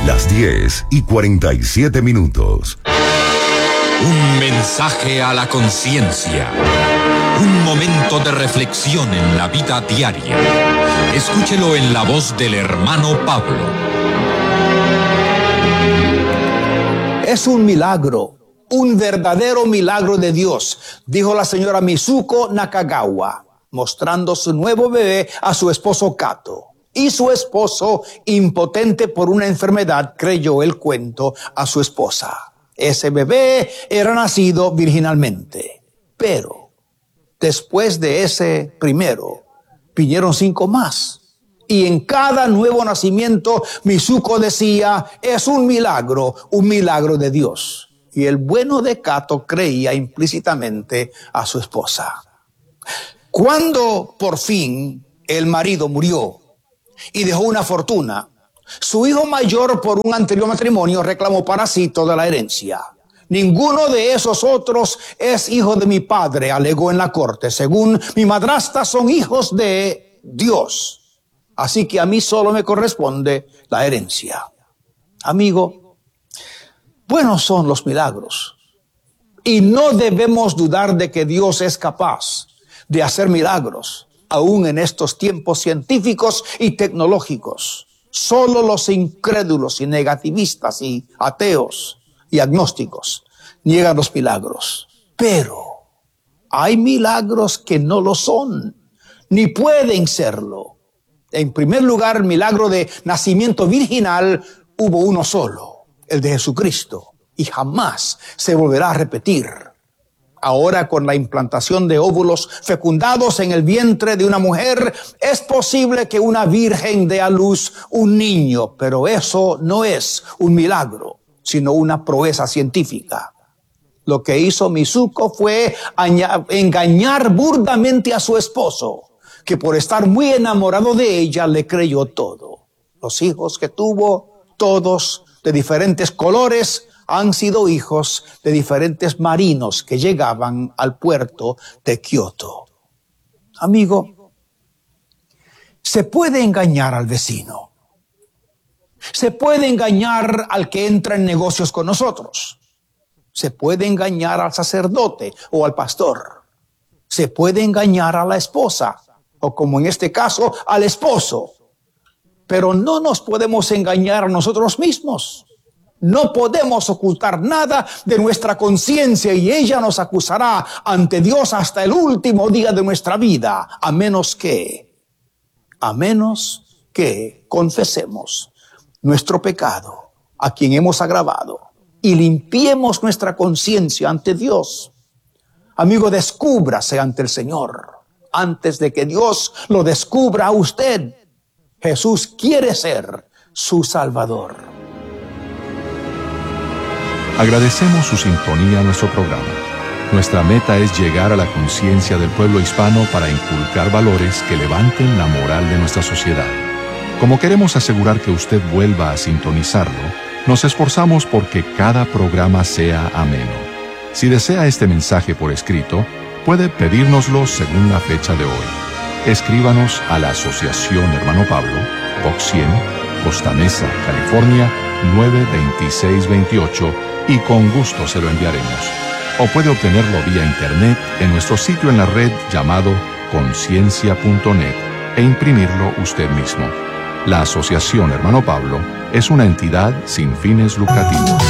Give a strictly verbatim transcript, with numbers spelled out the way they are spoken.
Las diez y cuarenta y siete minutos. Un mensaje a la conciencia. Un momento de reflexión en la vida diaria. Escúchelo en la voz del hermano Pablo. Es un milagro, un verdadero milagro de Dios, dijo la señora Mizuko Nakagawa, mostrando su nuevo bebé a su esposo Kato. Y su esposo, impotente por una enfermedad, creyó el cuento a su esposa. Ese bebé era nacido virginalmente. Pero después de ese primero, vinieron cinco más. Y en cada nuevo nacimiento, Mizuko decía, es un milagro, un milagro de Dios. Y el bueno de Kato creía implícitamente a su esposa. Cuando por fin el marido murió y dejó una fortuna, su hijo mayor, por un anterior matrimonio, reclamó para sí toda la herencia. Ninguno de esos otros es hijo de mi padre, alegó en la corte. Según mi madrastra, son hijos de Dios. Así que a mí solo me corresponde la herencia. Amigo, buenos son los milagros. Y no debemos dudar de que Dios es capaz de hacer milagros, aún en estos tiempos científicos y tecnológicos. Solo los incrédulos y negativistas y ateos y agnósticos niegan los milagros. Pero hay milagros que no lo son, ni pueden serlo. En primer lugar, el milagro de nacimiento virginal hubo uno solo, el de Jesucristo, y jamás se volverá a repetir. Ahora, con la implantación de óvulos fecundados en el vientre de una mujer, es posible que una virgen dé a luz un niño, pero eso no es un milagro, sino una proeza científica. Lo que hizo Mizuko fue engañar burdamente a su esposo, que por estar muy enamorado de ella le creyó todo. Los hijos que tuvo, todos de diferentes colores, han sido hijos de diferentes marinos que llegaban al puerto de Kioto. Amigo, se puede engañar al vecino. Se puede engañar al que entra en negocios con nosotros. Se puede engañar al sacerdote o al pastor. Se puede engañar a la esposa, o como en este caso, al esposo. Pero no nos podemos engañar a nosotros mismos. No podemos ocultar nada de nuestra conciencia y ella nos acusará ante Dios hasta el último día de nuestra vida, a menos que, a menos que confesemos nuestro pecado a quien hemos agravado y limpiemos nuestra conciencia ante Dios. Amigo, descúbrase ante el Señor antes de que Dios lo descubra a usted. Jesús quiere ser su Salvador. Agradecemos su sintonía a nuestro programa. Nuestra meta es llegar a la conciencia del pueblo hispano para inculcar valores que levanten la moral de nuestra sociedad. Como queremos asegurar que usted vuelva a sintonizarlo, nos esforzamos porque cada programa sea ameno. Si desea este mensaje por escrito, puede pedírnoslo según la fecha de hoy. Escríbanos a la Asociación Hermano Pablo, Box cien, Costa Mesa, California, nueve dos seis dos ocho, y con gusto se lo enviaremos. O puede obtenerlo vía internet en nuestro sitio en la red llamado conciencia punto net e imprimirlo usted mismo. La Asociación Hermano Pablo es una entidad sin fines lucrativos.